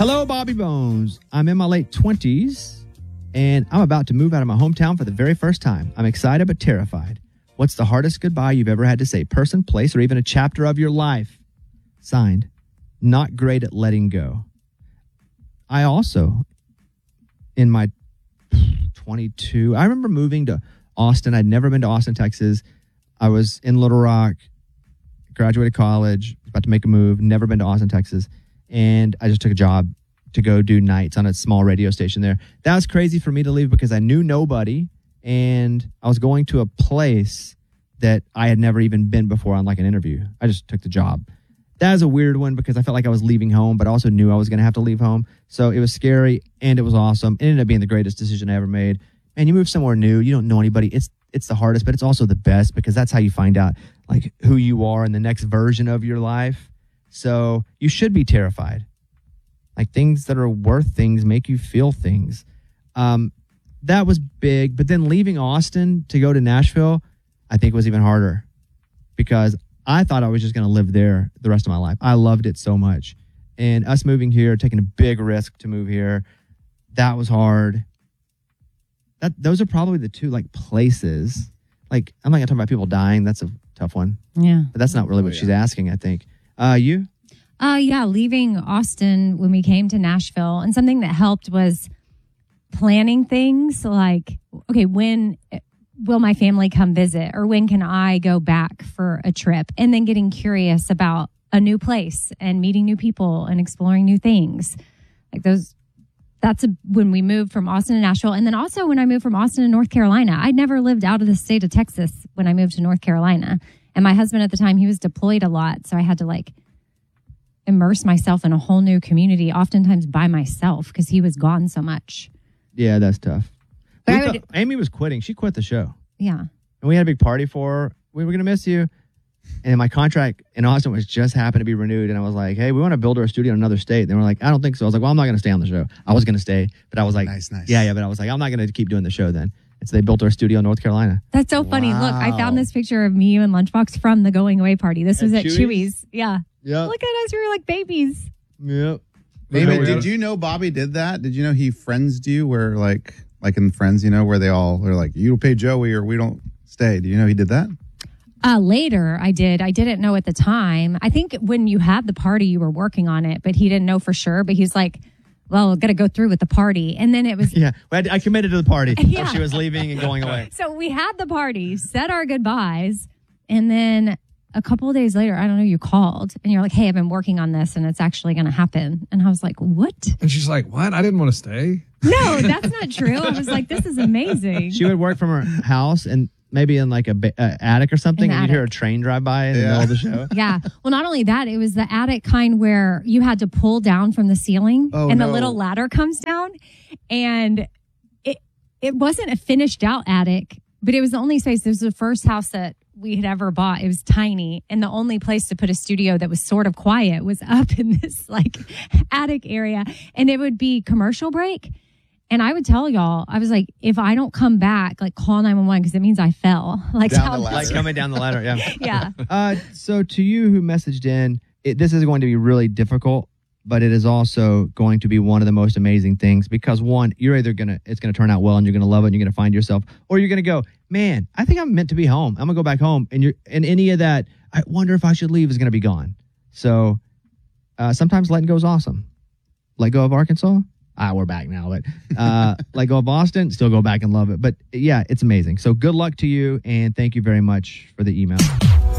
Hello, Bobby Bones. I'm in my late 20s, and I'm about to move out of my hometown for the very first time. I'm excited but terrified. What's the hardest goodbye you've ever had to say? Person, place, or even a chapter of your life? Signed, not great at letting go. I also, in my 22, I remember moving to Austin. I'd never been to Austin, Texas. I was in Little Rock, graduated college, about to make a move, never been to Austin, Texas. And I just took a job to go do nights on a small radio station there. That was crazy for me to leave because I knew nobody, and I was going to a place that I had never even been before on like an interview. I just took the job. That was a weird one because I felt like I was leaving home, but I also knew I was going to have to leave home. So it was scary, and it was awesome. It ended up being the greatest decision I ever made. And you move somewhere new, you don't know anybody. It's the hardest, but it's also the best because that's how you find out like who you are in the next version of your life. So you should be terrified. Like things that are worth things make you feel things. That was big. But then leaving Austin to go to Nashville, I think was even harder because I thought I was just going to live there the rest of my life. I loved it so much. And us moving here, taking a big risk to move here, that was hard. Those are probably the two like places. Like I'm not going to talk about people dying. That's a tough one. Yeah. But that's not really what she's asking, I think. You? Yeah, leaving Austin when we came to Nashville. And something that helped was planning things like, okay, when will my family come visit? Or when can I go back for a trip? And then getting curious about a new place and meeting new people and exploring new things. Like when we moved from Austin to Nashville. And then also when I moved from Austin to North Carolina. I'd never lived out of the state of Texas when I moved to North Carolina. And my husband at the time, he was deployed a lot. So I had to like immerse myself in a whole new community, oftentimes by myself because he was gone so much. Yeah, that's tough. Amy was quitting. She quit the show. Yeah. And we had a big party for her. We were going to miss you. And my contract in Austin was just happened to be renewed. And I was like, hey, we want to build our studio in another state. They were like, I don't think so. I was like, well, I'm not going to stay on the show. I was going to stay. But I was like, nice. Yeah. But I was like, I'm not going to keep doing the show then. And so they built our studio in North Carolina. That's so funny. Look, I found this picture of me, you, and Lunchbox from the going away party. This was at Chewy's. Yeah. Yep. Look at us. We were like babies. Yep. Amy, did you know Bobby did that? Did you know he friendsed you where like in Friends, you know, where they're like, you don't pay Joey or we don't stay. Do you know he did that? Later, I did. I didn't know at the time. I think when you had the party, you were working on it, but he didn't know for sure. But he was like, well, got to go through with the party. And then it was... Yeah, I committed to the party. Yeah. She was leaving and going away. So we had the party, said our goodbyes, and then a couple of days later, I don't know, you called, and you're like, hey, I've been working on this, and it's actually going to happen. And I was like, what? And she's like, what? I didn't want to stay. No, that's not true. I was like, this is amazing. She would work from her house and maybe in like a attic or something, and you'd hear a train drive by in the middle of the show. Yeah. Well, not only that, it was the attic kind where you had to pull down from the ceiling, the little ladder comes down, and it wasn't a finished out attic, but it was the only space. This was the first house that we had ever bought. It was tiny, and the only place to put a studio that was sort of quiet was up in this like attic area, and it would be commercial break. And I would tell y'all, I was like, if I don't come back, like call 911 because it means I fell. Like coming down the ladder. Yeah. Yeah. So to you who messaged in, this is going to be really difficult, but it is also going to be one of the most amazing things because one, you're either it's going to turn out well and you're going to love it and you're going to find yourself, or you're going to go, man, I think I'm meant to be home. I'm going to go back home. And any of that, I wonder if I should leave is going to be gone. So sometimes letting go is awesome. Let go of Arkansas. We're back now, but let go of Boston, still go back and love it. But yeah, it's amazing. So good luck to you, and thank you very much for the email.